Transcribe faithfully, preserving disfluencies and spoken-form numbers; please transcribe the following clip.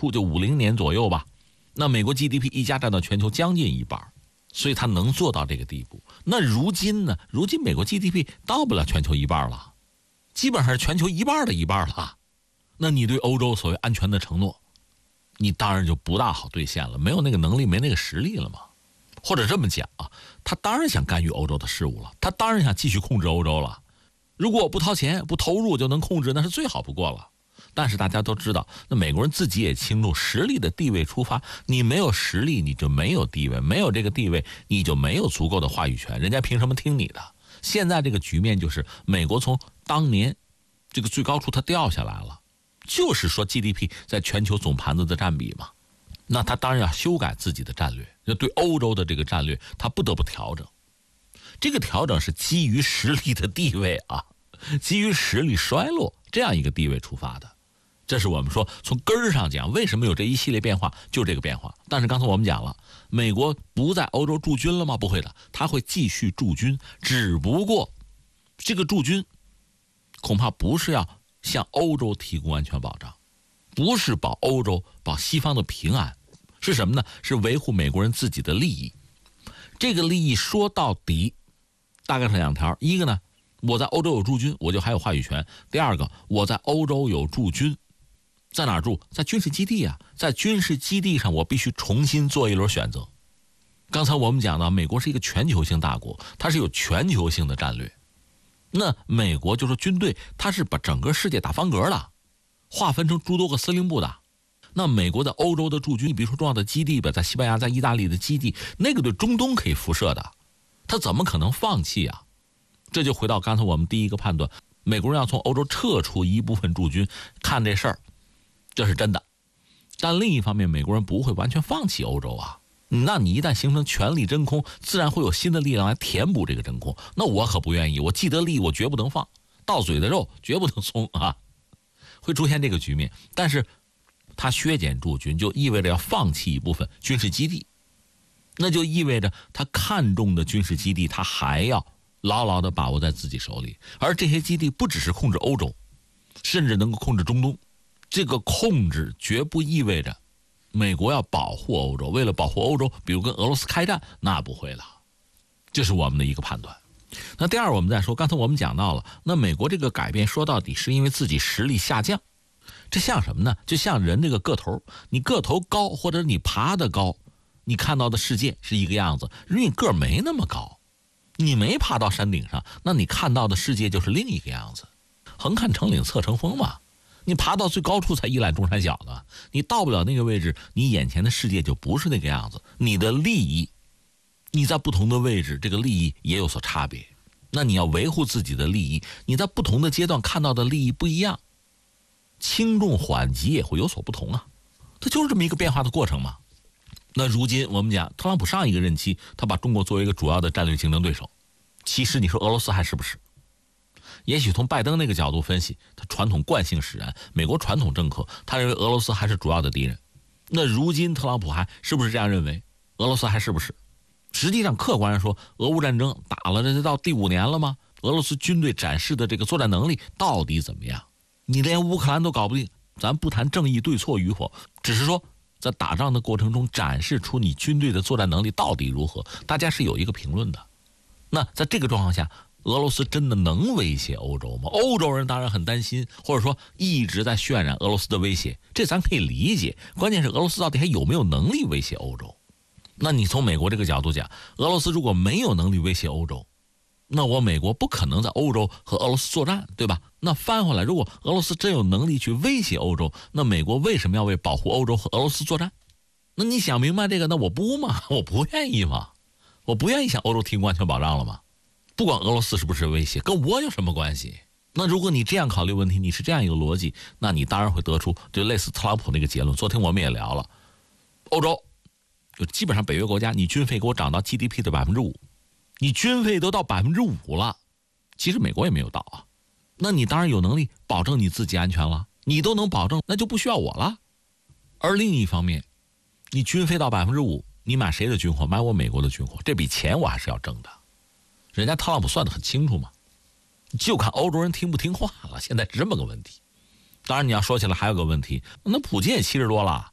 初就五零年左右吧，那美国 G D P 一家占到全球将近一半，所以它能做到这个地步。那如今呢？如今美国 G D P 到不了全球一半了，基本上是全球一半的一半了。那你对欧洲所谓安全的承诺，你当然就不大好兑现了，没有那个能力，没那个实力了嘛。或者这么讲啊，他当然想干预欧洲的事务了，他当然想继续控制欧洲了。如果我不掏钱不投入就能控制，那是最好不过了。但是大家都知道，那美国人自己也清楚，实力的地位出发，你没有实力你就没有地位，没有这个地位你就没有足够的话语权，人家凭什么听你的？现在这个局面就是美国从当年这个最高处它掉下来了，就是说 G D P 在全球总盘子的占比嘛，那他当然要修改自己的战略，就对欧洲的这个战略他不得不调整。这个调整是基于实力的地位啊，基于实力衰落这样一个地位出发的。这是我们说从根儿上讲，为什么有这一系列变化，就这个变化。但是刚才我们讲了，美国不在欧洲驻军了吗？不会的，他会继续驻军，只不过这个驻军恐怕不是要向欧洲提供安全保障，不是保欧洲保西方的平安，是什么呢？是维护美国人自己的利益。这个利益说到底大概是两条，一个呢，我在欧洲有驻军，我就还有话语权；第二个，我在欧洲有驻军，在哪儿住？在军事基地啊，在军事基地上我必须重新做一轮选择。刚才我们讲到，美国是一个全球性大国，它是有全球性的战略。那美国就是军队，它是把整个世界打方格的，划分成诸多个司令部的。那美国在欧洲的驻军，比如说重要的基地吧，在西班牙、在意大利的基地，那个对中东可以辐射的，他怎么可能放弃啊？这就回到刚才我们第一个判断，美国人要从欧洲撤出一部分驻军，看这事儿，这是真的。但另一方面，美国人不会完全放弃欧洲啊。那你一旦形成权力真空，自然会有新的力量来填补这个真空。那我可不愿意，我既得利益我绝不能放，到嘴的肉绝不能松啊，会出现这个局面。但是他削减驻军，就意味着要放弃一部分军事基地，那就意味着他看重的军事基地，他还要牢牢地把握在自己手里。而这些基地不只是控制欧洲，甚至能够控制中东。这个控制绝不意味着美国要保护欧洲，为了保护欧洲，比如跟俄罗斯开战，那不会了。这是我们的一个判断。那第二，我们再说，刚才我们讲到了，那美国这个改变说到底是因为自己实力下降。这像什么呢？就像人这个个头，你个头高或者你爬得高，你看到的世界是一个样子。如果你个儿没那么高，你没爬到山顶上，那你看到的世界就是另一个样子。横看成岭侧成峰嘛，你爬到最高处才一览众山小呢，你到不了那个位置，你眼前的世界就不是那个样子。你的利益，你在不同的位置，这个利益也有所差别。那你要维护自己的利益，你在不同的阶段看到的利益不一样，轻重缓急也会有所不同啊，它就是这么一个变化的过程嘛。那如今我们讲，特朗普上一个任期，他把中国作为一个主要的战略竞争对手，其实你说俄罗斯还是不是？也许从拜登那个角度分析，他传统惯性使然，美国传统政客他认为俄罗斯还是主要的敌人。那如今特朗普还是不是这样认为？俄罗斯还是不是？实际上客观上说，俄乌战争打了这到第五年了吗？俄罗斯军队展示的这个作战能力到底怎么样？你连乌克兰都搞不定，咱不谈正义对错与否，只是说在打仗的过程中展示出你军队的作战能力到底如何，大家是有一个评论的。那在这个状况下，俄罗斯真的能威胁欧洲吗？欧洲人当然很担心，或者说一直在渲染俄罗斯的威胁，这咱可以理解。关键是俄罗斯到底还有没有能力威胁欧洲？那你从美国这个角度讲，俄罗斯如果没有能力威胁欧洲，那我美国不可能在欧洲和俄罗斯作战，对吧？那翻回来，如果俄罗斯真有能力去威胁欧洲，那美国为什么要为保护欧洲和俄罗斯作战？那你想明白这个，那我不嘛，我不愿意嘛，我不愿意向欧洲提供安全保障了吗？不管俄罗斯是不是威胁，跟我有什么关系？那如果你这样考虑问题，你是这样一个逻辑，那你当然会得出就类似特朗普那个结论。昨天我们也聊了，欧洲就基本上北约国家，你军费给我涨到 G D P 的百分之五，你军费都到百分之五了，其实美国也没有到啊。那你当然有能力保证你自己安全了，你都能保证，那就不需要我了。而另一方面，你军费到百分之五，你买谁的军火？买我美国的军火，这笔钱我还是要挣的。人家特朗普算得很清楚嘛，就看欧洲人听不听话了。现在是这么个问题。当然你要说起来还有个问题，那普京也七十多了，